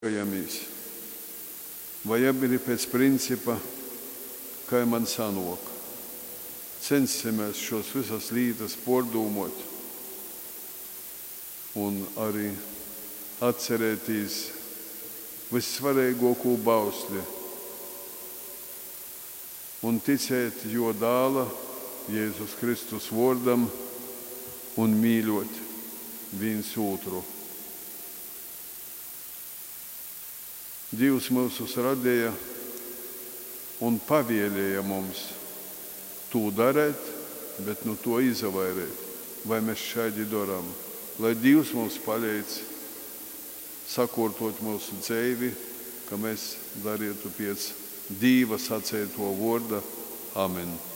Vai arī pēc principa, kā man sanāk. Censimies šos visas lietas pārdomāt un arī atcerēties vissvarīgāko bausli un ticēt jo dēla Jēzus Kristus vārdam un mīļot viens otru. Dievs mūs radīja un pavēlēja mums to darīt, bet no to izvairīt. Vai mēs šādi darām? Lai Dievs mums palīdz sakārtot mūsu dzīvi, ka mēs darītu pēc Dieva sacīto vārda. Amen.